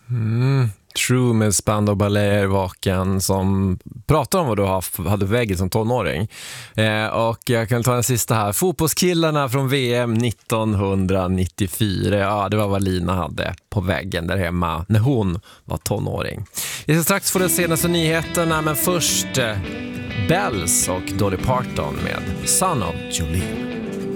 True med Spandau Ballet vaken som pratar om vad du hade vägget som tonåring. Och jag kan ta den sista här. Fotbollskillarna från VM 1994. Ja, det var vad Lina hade på väggen där hemma när hon var tonåring. Vi ska strax få de senaste nyheterna, men först Bells och Dolly Parton med Son of Jolene.